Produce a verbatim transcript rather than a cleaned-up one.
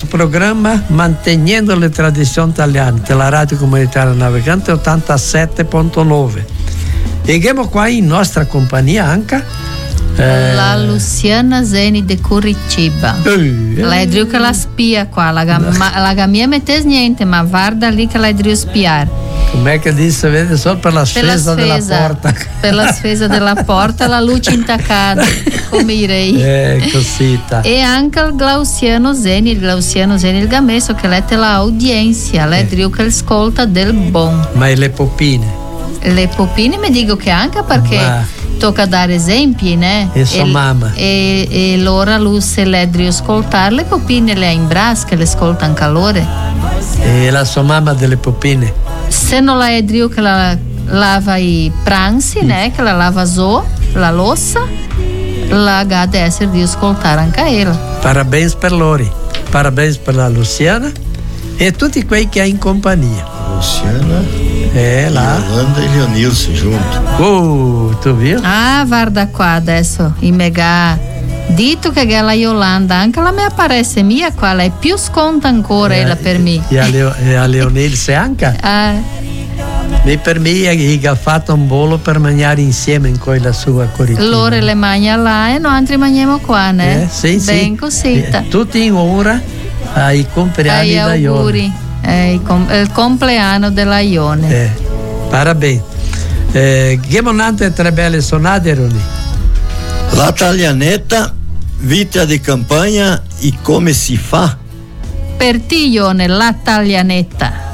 programma Mantenendo le tradizioni italiane della Radio Comunitaria Navigante ottantasette virgola nove. E abbiamo qua in nostra compagnia anche eh, la Luciana Zeni de Curitiba. Uh, la Edriu che la spia qua, la, ma, la gamia mettes niente, ma guarda lì che la Edriu spiar. Com'è che dice, vede solo per la spesa della porta. Per la spesa della porta, la luce intaccata, come direi. Eh, cosita. E anche il Glauciano Zeni, il Glauciano Zeni il Gamesso, che lette l'audienza, l'Edriu che ascolta del bon. Ma e le popine? Le popine mi dico che anche perché ma... tocca dare esempi, né? E sua mamma. E, e l'ora lui se l'Edriu ascoltare, le popine le ha in brasca, che le ascoltano calore. E la sua mamma delle popine? Se non la Edriu che la lava i pranzi, né? Che la lava zo, la louça, la gata essere di ascoltare anche ela. Parabéns per loro, parabéns per la Luciana e tutti quei che ha in compagnia. Luciana é lá. Yolanda e Leonilson junto. Uh, tu viu? Ah, guarda qua adesso, in mega dito che la Yolanda anche la me apparece mia qua, lei più sconta ancora eh, ela per me. E a, Leo, e a Leonilson anche? Ah. E per me ha fatto un bolo per mangiare insieme in quella sua Curitiba. Loro le mangia là e noi altri mangiamo qua, né? Eh, sì, ben sì. cosita. Eh, tutti in ora ai compleanni da Ione. È il compleanno della Ione. Eh, parabéns. Eh, che tre belle sonate, Roni? La Taglianetta, vita di campagna e come si fa? Per te, Ione, la Taglianetta.